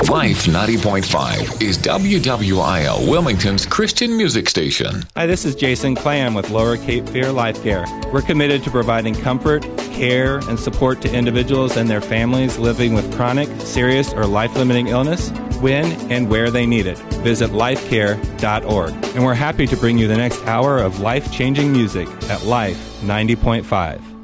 Life 90.5 is WWIL Wilmington's Christian music station. Hi, this is Jason Clam with Lower Cape Fear Life Care. We're committed to providing comfort, care, and support to individuals and their families living with chronic, serious, or life-limiting illness when and where they need it. Visit lifecare.org. And we're happy to bring you the next hour of life-changing music at Life 90.5.